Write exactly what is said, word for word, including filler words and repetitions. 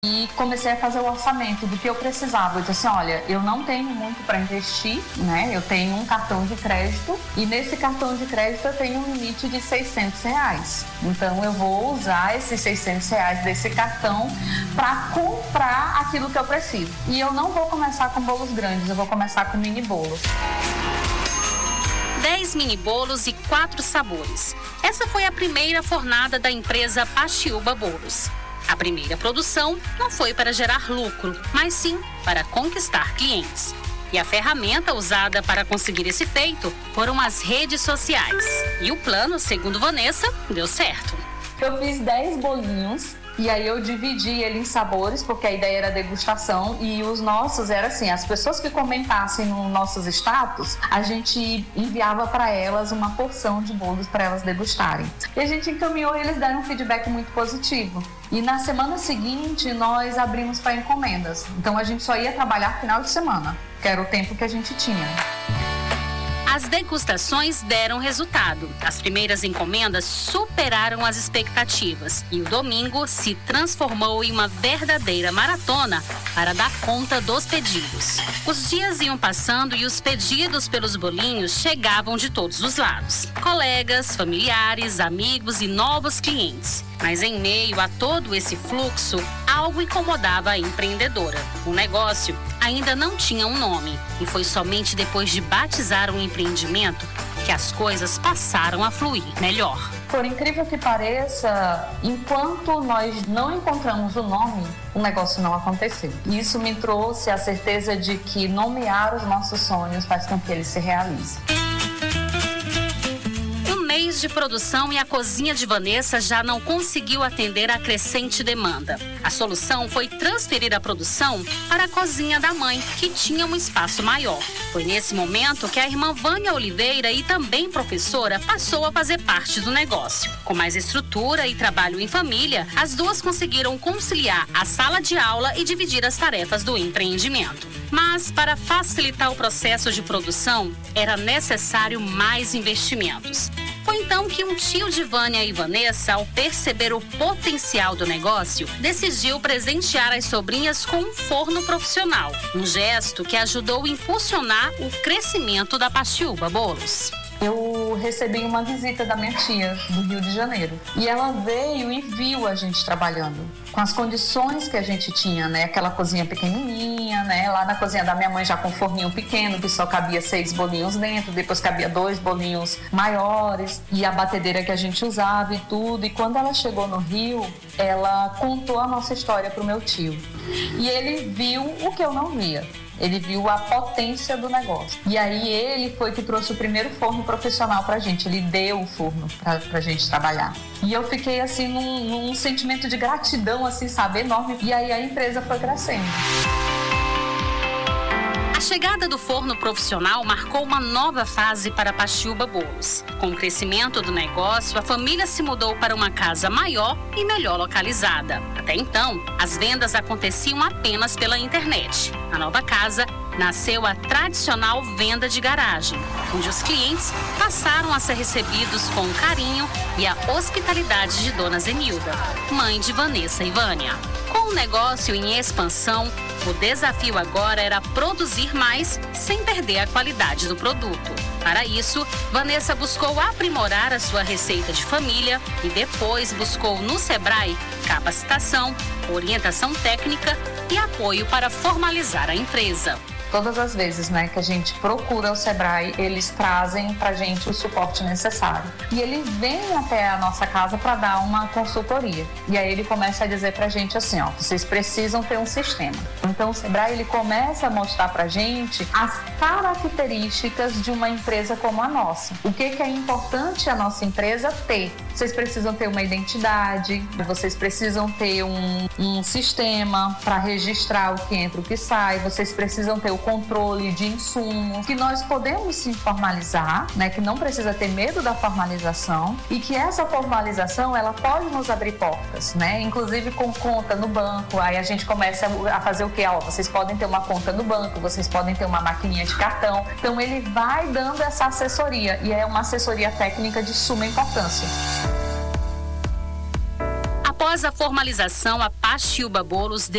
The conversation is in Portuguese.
E comecei a fazer o orçamento do que eu precisava. Eu disse assim, olha, eu não tenho muito para investir, né? Eu tenho um cartão de crédito e nesse cartão de crédito eu tenho um limite de seiscentos reais. Então eu vou usar esses seiscentos reais desse cartão para comprar aquilo que eu preciso. E eu não vou começar com bolos grandes, eu vou começar com mini bolos. dez mini bolos e quatro sabores. Essa foi a primeira fornada da empresa Paxiúba Bolos. A primeira produção não foi para gerar lucro, mas sim para conquistar clientes. E a ferramenta usada para conseguir esse feito foram as redes sociais. E o plano, segundo Vanessa, deu certo. Eu fiz dez bolinhos e aí eu dividi ele em sabores, porque a ideia era degustação e os nossos era assim, as pessoas que comentassem nos nossos status, a gente enviava para elas uma porção de bolos para elas degustarem. E a gente encaminhou e eles deram um feedback muito positivo. E na semana seguinte nós abrimos para encomendas. Então a gente só ia trabalhar final de semana, que era o tempo que a gente tinha. As degustações deram resultado. As primeiras encomendas superaram as expectativas e o domingo se transformou em uma verdadeira maratona para dar conta dos pedidos. Os dias iam passando e os pedidos pelos bolinhos chegavam de todos os lados. Colegas, familiares, amigos e novos clientes. Mas em meio a todo esse fluxo, algo incomodava a empreendedora. O negócio ainda não tinha um nome e foi somente depois de batizar um empreendimento que as coisas passaram a fluir melhor. Por incrível que pareça, enquanto nós não encontramos o nome, o negócio não aconteceu. Isso me trouxe a certeza de que nomear os nossos sonhos faz com que eles se realizem. De produção e a cozinha de Vanessa já não conseguiu atender a crescente demanda. A solução foi transferir a produção para a cozinha da mãe, que tinha um espaço maior. Foi nesse momento que a irmã Vânia Oliveira, e também professora, passou a fazer parte do negócio. Com mais estrutura e trabalho em família, as duas conseguiram conciliar a sala de aula e dividir as tarefas do empreendimento. Mas, para facilitar o processo de produção, era necessário mais investimentos. Foi então que um tio de Vânia e Vanessa, ao perceber o potencial do negócio, decidiu presentear as sobrinhas com um forno profissional. Um gesto que ajudou a impulsionar o crescimento da Paxiúba Bolos. Eu recebi uma visita da minha tia, do Rio de Janeiro. E ela veio e viu a gente trabalhando, com as condições que a gente tinha, né? Aquela cozinha pequenininha, né? Lá na cozinha da minha mãe já com um forninho pequeno, que só cabia seis bolinhos dentro, depois cabia dois bolinhos maiores, e a batedeira que a gente usava e tudo. E quando ela chegou no Rio, ela contou a nossa história pro meu tio. E ele viu o que eu não via. Ele viu a potência do negócio. E aí ele foi que trouxe o primeiro forno profissional pra gente. Ele deu o forno pra, pra gente trabalhar. E eu fiquei assim num, num sentimento de gratidão, assim, sabe, enorme. E aí a empresa foi crescendo. A chegada do forno profissional marcou uma nova fase para a Paxiúba Bolos. Com o crescimento do negócio, a família se mudou para uma casa maior e melhor localizada. Até então, as vendas aconteciam apenas pela internet. Na nova casa, nasceu a tradicional venda de garagem, onde os clientes passaram a ser recebidos com carinho e a hospitalidade de Dona Zenilda, mãe de Vanessa e Vânia. Com o negócio em expansão, o desafio agora era produzir mais sem perder a qualidade do produto. Para isso, Vanessa buscou aprimorar a sua receita de família e depois buscou no Sebrae capacitação, orientação técnica e apoio para formalizar a empresa. Todas as vezes, né, que a gente procura o Sebrae, eles trazem pra gente o suporte necessário. E ele vem até a nossa casa para dar uma consultoria. E aí ele começa a dizer pra gente assim, ó, vocês precisam ter um sistema. Então o Sebrae, ele começa a mostrar pra gente as características de uma empresa como a nossa. O que que é importante a nossa empresa ter? Vocês precisam ter uma identidade, vocês precisam ter um, um sistema para registrar o que entra e o que sai, vocês precisam ter o controle de insumos, que nós podemos sim formalizar, né, que não precisa ter medo da formalização e que essa formalização ela pode nos abrir portas, né, inclusive com conta no banco. Aí a gente começa a fazer o que? Ó, vocês podem ter uma conta no banco, vocês podem ter uma maquininha de cartão. Então ele vai dando essa assessoria e é uma assessoria técnica de suma importância. Após a formalização, a Pastiúba Bolos